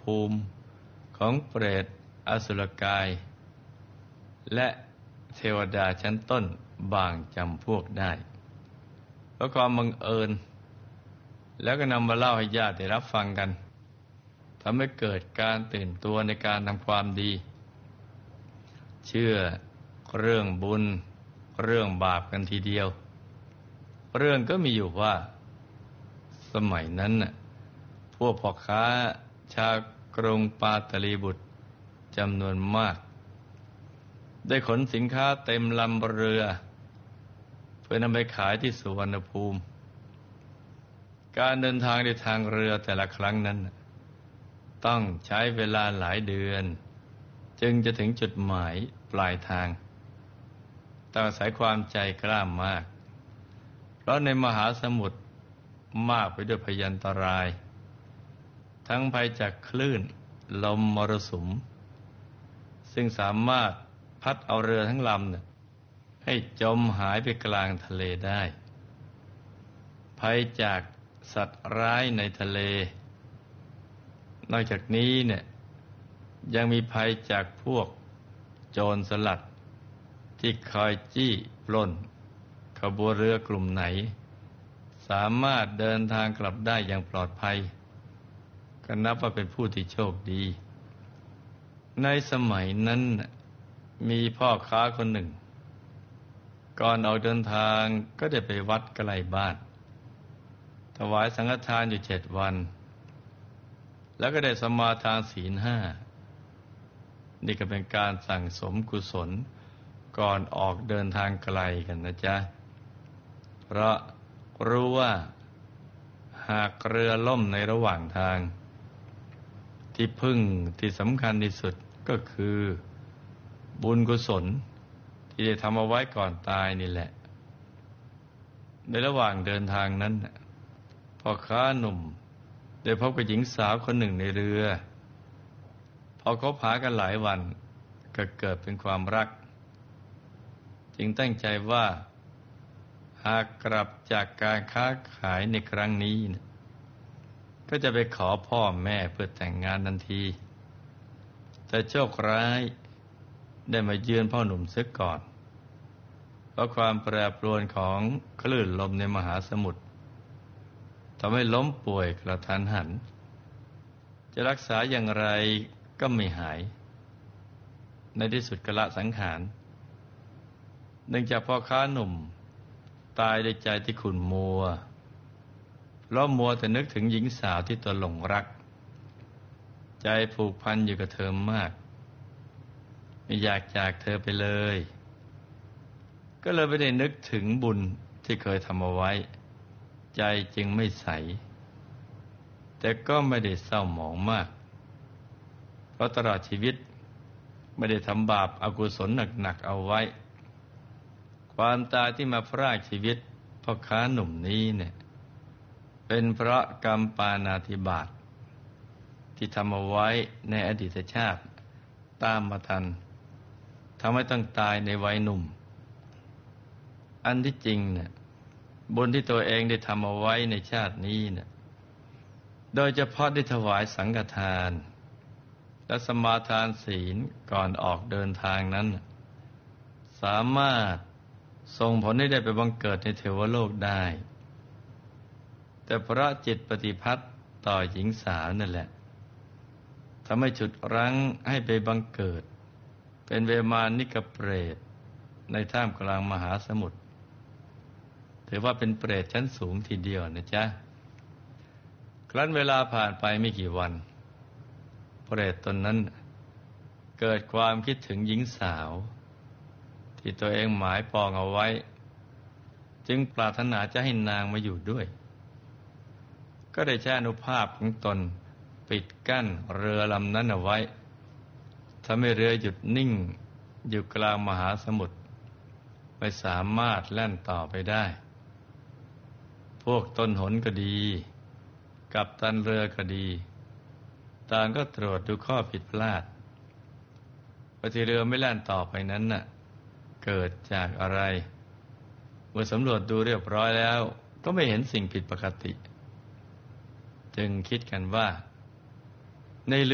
ภูมิของเปรตอสุรกายและเทวดาชั้นต้นบางจำพวกได้เพราะความบังเอิญแล้วก็นำมาเล่าให้ญาติได้รับฟังกันทำให้เกิดการตื่นตัวในการทำความดีเชื่อเรื่องบุญเรื่องบาปกันทีเดียวเรื่องก็มีอยู่ว่าสมัยนั้นน่ะพวกพ่อค้าชาวกรุงปาตลีบุตรจำนวนมากได้ขนสินค้าเต็มลำเรือเพื่อนำไปขายที่สุวรรณภูมิการเดินทางในทางเรือแต่ละครั้งนั้นต้องใช้เวลาหลายเดือนจึงจะถึงจุดหมายปลายทางต้องอาศัยความใจกล้ามากเพราะในมหาสมุทรมากไปด้วยพยันตรายทั้งภัยจากคลื่นลมมรสุมซึ่งสามารถพัดเอาเรือทั้งลำให้จมหายไปกลางทะเลได้ภัยจากสัตว์ร้ายในทะเลนอกจากนี้ยังมีภัยจากพวกโจรสลัดที่คอยจี้ปล้นขบวนเรือกลุ่มไหนสามารถเดินทางกลับได้อย่างปลอดภัยก็นับว่าเป็นผู้ที่โชคดีในสมัยนั้นมีพ่อค้าคนหนึ่งก่อนออกเดินทางก็ได้ไปวัดใกล้บ้านถวายสังฆทานอยู่7 วันแล้วก็ได้สมาทานศีล 5นี่ก็เป็นการสั่งสมกุศลก่อนออกเดินทางไกลกันนะจ๊ะเพราะรู้ว่าหากเรือล่มในระหว่างทางที่พึ่งที่สำคัญที่สุดก็คือบุญกุศลที่ได้ทำเอาไว้ก่อนตายนี่แหละในระหว่างเดินทางนั้นพ่อค้าหนุ่มได้พบกับหญิงสาวคนหนึ่งในเรือพอคบหากันหลายวันก็เกิดเป็นความรักจึงตั้งใจว่าหากกลับจากการค้าขายในครั้งนี้ก็จะไปขอพ่อแม่เพื่อแต่งงานทันทีแต่โชคร้ายได้มาเยือนพ่อหนุ่มเสียก่อนเพราะความแปรปรวนของคลื่นลมในมหาสมุทรทำให้ล้มป่วยกระทันหันจะรักษาอย่างไรก็ไม่หายในที่สุดก็ละสังขารเนื่องจากพ่อค้าหนุ่มตายด้วยใจที่ขุ่นมัวเพราะมัวแต่นึกถึงหญิงสาวที่ตนหลงรักใจผูกพันอยู่กับเธอมากไม่อยากจากเธอไปเลยก็เลยไม่ได้นึกถึงบุญที่เคยทำเอาไว้ใจจึงไม่ใสแต่ก็ไม่ได้เศร้าหมองมากเพราะตลอดชีวิตไม่ได้ทำบาปอกุศลหนักๆเอาไว้ความตายที่มาพรากชีวิตพ่อค้าหนุ่มนี้เป็นเพราะกรรมปาณาติบาตที่ทำเอาไว้ในอดีตชาติตามมาทันทำให้ต้องตายในวัยหนุ่มอันที่จริงบุญที่ตัวเองได้ทำเอาไว้ในชาตินี้โดยเฉพาะได้ถวายสังฆทานและสมาทานศีลก่อนออกเดินทางนั้นสามารถส่งผลให้ได้ไปบังเกิดในเทวโลกได้แต่เพราะจิตปฏิภัทต่อหญิงสาวนั่นแหละทำให้ฉุดรั้งให้ไปบังเกิดเป็นเวมานิกเปรตในท่ามกลางมหาสมุทรถือว่าเป็นเปรตชั้นสูงทีเดียวนะจ๊ะครั้นเวลาผ่านไปไม่กี่วันเปรตตนนั้นเกิดความคิดถึงหญิงสาวที่ตัวเองหมายปองเอาไว้จึงปรารถนาจะให้นางมาอยู่ด้วยก็ได้ใช้อานุภาพของตนปิดกั้นเรือลำนั้นเอาไว้ทำให้เรือหยุดนิ่งอยู่กลางมหาสมุทรไม่สามารถแล่นต่อไปได้พวกต้นหนก็ดีกัปตันเรือก็ดีต่างก็ตรวจดูข้อผิดพลาดว่าที่เรือไม่แล่นต่อไปนั้นเกิดจากอะไรเมื่อสำรวจดูเรียบร้อยแล้วก็ไม่เห็นสิ่งผิดปกติจึงคิดกันว่าใน